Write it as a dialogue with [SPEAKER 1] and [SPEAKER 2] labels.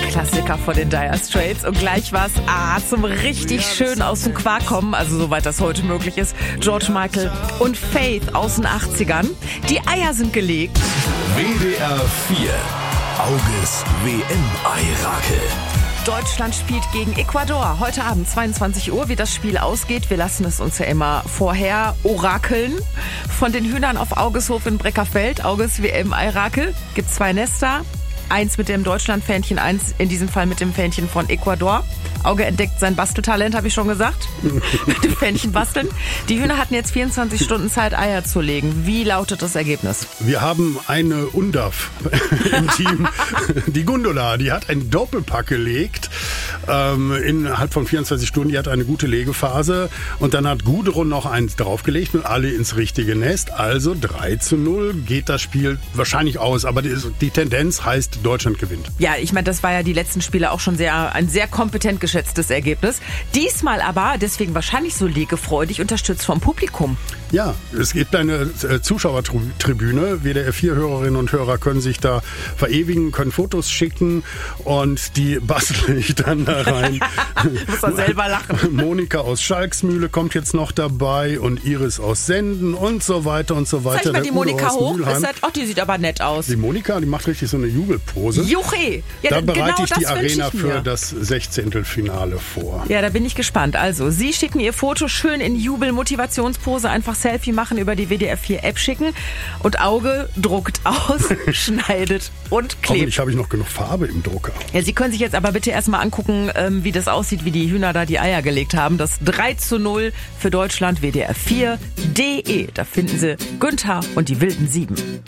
[SPEAKER 1] Klassiker von den Dire Straits. Und gleich was zum richtig schön aus dem Quark kommen, also soweit das heute möglich ist. George Michael und Faith aus den 80ern. Die Eier sind gelegt.
[SPEAKER 2] WDR 4. Auges WM-Ei-Rakel.
[SPEAKER 1] Deutschland spielt gegen Ecuador. Heute Abend 22 Uhr, wie das Spiel ausgeht. Wir lassen es uns ja immer vorher orakeln. Von den Hühnern auf Augeshof in Breckerfeld. Auges WM-Ei-Rakel. Gibt 2 Nester. 1 mit dem Deutschland-Fähnchen, 1 in diesem Fall mit dem Fähnchen von Ecuador. Auge entdeckt sein Basteltalent, habe ich schon gesagt. Mit dem Fähnchen basteln. Die Hühner hatten jetzt 24 Stunden Zeit, Eier zu legen. Wie lautet das Ergebnis?
[SPEAKER 3] Wir haben eine Undaf im Team. Die Gundula, die hat einen Doppelpack gelegt. Innerhalb von 24 Stunden, die hat eine gute Legephase. Und dann hat Gudrun noch eins draufgelegt und alle ins richtige Nest. Also 3:0 geht das Spiel wahrscheinlich aus. Aber die Tendenz heißt, Deutschland gewinnt.
[SPEAKER 1] Ja, ich meine, das war ja die letzten Spiele auch schon ein sehr kompetent geschätztes Ergebnis. Diesmal aber, deswegen wahrscheinlich so legefreudig, unterstützt vom Publikum.
[SPEAKER 3] Ja, es gibt eine Zuschauertribüne. WDR 4-Hörerinnen und Hörer können sich da verewigen, können Fotos schicken und die bastel ich dann da rein.
[SPEAKER 1] Muss er selber lachen.
[SPEAKER 3] Monika aus Schalksmühle kommt jetzt noch dabei und Iris aus Senden und so weiter und so weiter.
[SPEAKER 1] Zeig mal die Monika hoch. Die sieht aber nett aus.
[SPEAKER 3] Die Monika, die macht richtig so eine Jubelpose.
[SPEAKER 1] Juche! Ja,
[SPEAKER 3] da bereite
[SPEAKER 1] genau
[SPEAKER 3] ich die Arena für das 16. vor.
[SPEAKER 1] Ja, da bin ich gespannt. Also, Sie schicken Ihr Foto schön in Jubel-Motivationspose, einfach Selfie machen, über die WDR 4 App schicken und Auge druckt aus, schneidet und klebt.
[SPEAKER 3] Hoffentlich habe ich noch genug Farbe im Drucker.
[SPEAKER 1] Ja, Sie können sich jetzt aber bitte erstmal angucken, wie das aussieht, wie die Hühner da die Eier gelegt haben. Das 3:0 für Deutschland, WDR 4.de. Da finden Sie Günther und die wilden 7.